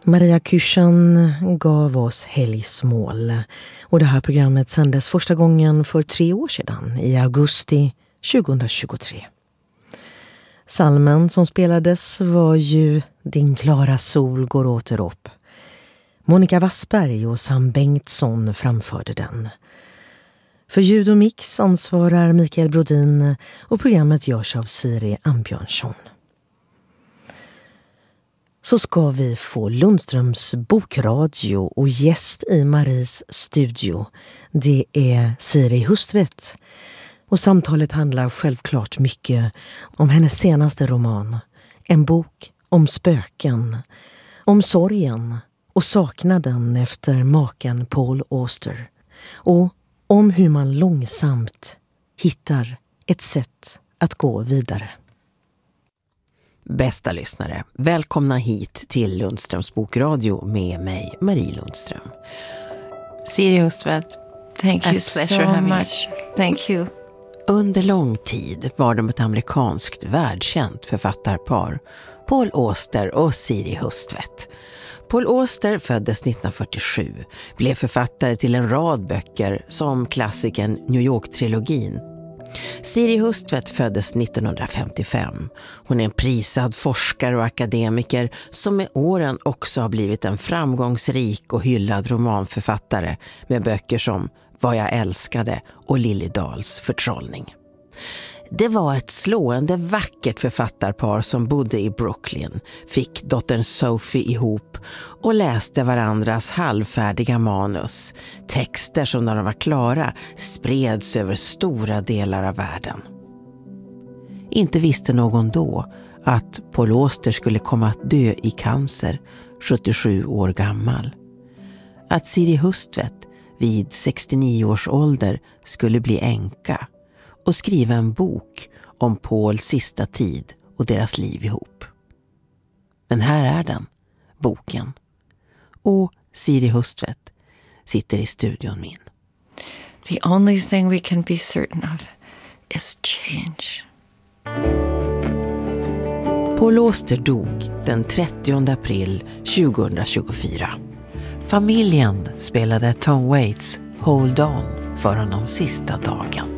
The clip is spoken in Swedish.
Maria Kyrsan gav oss Helgsmål och det här programmet sändes första gången för 3 år sedan i augusti 2023. Salmen som spelades var ju Din klara sol går åter upp. Monica Wassberg och Sam Bengtsson framförde den. För ljud och mix ansvarar Mikael Brodin och programmet görs av Siri Ambjörnsson. Så ska vi få Lundströms bokradio och gäst i Maries studio. Det är Siri Hustvedt. Och samtalet handlar självklart mycket om hennes senaste roman. En bok om spöken, om sorgen och saknaden efter maken Paul Auster. Och om hur man långsamt hittar ett sätt att gå vidare. Bästa lyssnare, välkomna hit till Lundströms bokradio med mig, Marie Lundström. Siri Hustvedt, thank you so much. Thank you. Under lång tid var de ett amerikanskt världskänt författarpar, Paul Auster och Siri Hustvedt. Paul Auster föddes 1947, blev författare till en rad böcker som klassikern New York-trilogin. Siri Hustvedt föddes 1955. Hon är en prisad forskare och akademiker som med åren också har blivit en framgångsrik och hyllad romanförfattare med böcker som Vad jag älskade och Liljedals förtrollning. Det var ett slående vackert författarpar som bodde i Brooklyn, fick dottern Sophie ihop och läste varandras halvfärdiga manus. Texter som när de var klara spreds över stora delar av världen. Inte visste någon då att Paul Auster skulle komma att dö i cancer, 77 år gammal. Att Siri Hustvedt vid 69 års ålder skulle bli änka och skriva en bok om Pauls sista tid och deras liv ihop. Men här är den, boken. Och Siri Hustvedt sitter i studion min. The only thing we can be certain of is change. Paul Auster dog den 30 april 2024. Familjen spelade Tom Waits Hold On för honom sista dagen.